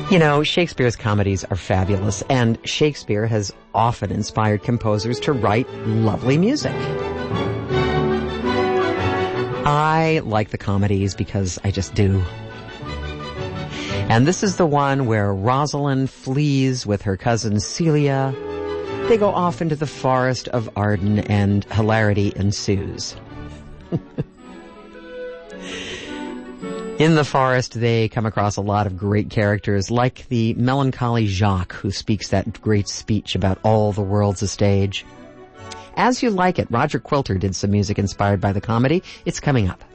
You know, Shakespeare's comedies are fabulous, and Shakespeare has often inspired composers to write lovely music. I like the comedies because I just do. And this is the one where Rosalind flees with her cousin Celia. They go off into the forest of Arden and hilarity ensues. In the forest, they come across a lot of great characters, like the melancholy Jacques, who speaks that great speech about all the world's a stage. As You Like It, Roger Quilter did some music inspired by the comedy. It's coming up.